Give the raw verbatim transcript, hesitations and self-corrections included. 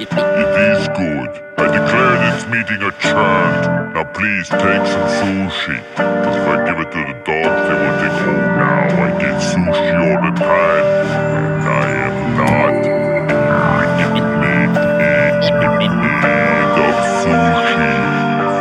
It is good. I declare this meeting adjourned. Now please take some sushi. Because if I give it to the dogs, they will take home now.